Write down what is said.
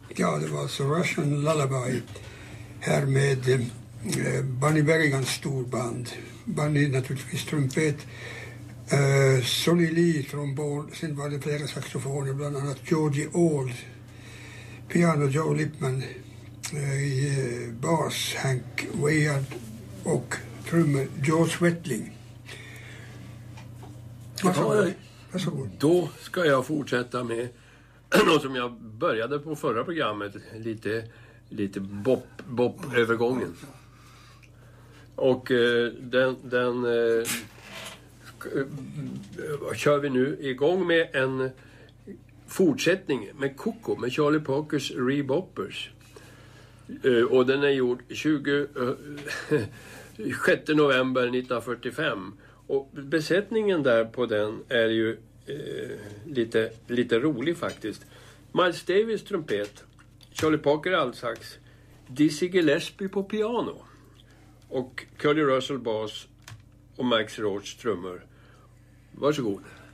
Ja, det var alltså Russian Lullaby här med Bunny Berrigans storband. Bunny naturligtvis trumpet, Sonny Lee trombon, sen var det flera saxofoner, bland annat Georgie Auld, piano Joe Lipman, bas Hank Wayard och trummor George Wettling. Varsågod. Då ska jag fortsätta med något som jag började på förra programmet, lite bop-övergången. Och den kör vi nu igång med en fortsättning med Coco, med Charlie Parkers Reboppers. Och den är gjord 6 november 1945. Och besättningen där på den är ju lite rolig faktiskt. Miles Davis trumpet, Charlie Parker altsax, Dizzy Gillespie på piano och Curly Russell bas och Max Roach trummor. Varsågod.